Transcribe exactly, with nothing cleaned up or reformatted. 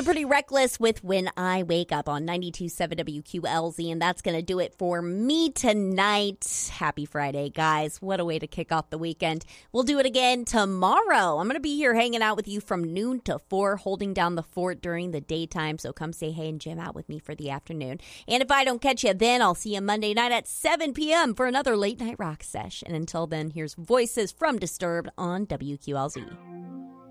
So Pretty Reckless with When I Wake Up on ninety-two point seven W Q L Z. And that's going to do it for me tonight. Happy Friday, guys. What a way to kick off the weekend. We'll do it again tomorrow. I'm going to be here hanging out with you from noon to four, holding down the fort during the daytime. So come say hey and jam out with me for the afternoon. And if I don't catch you then, I'll see you Monday night at seven p.m. for another late night rock sesh. And until then, here's Voices from Disturbed on W Q L Z.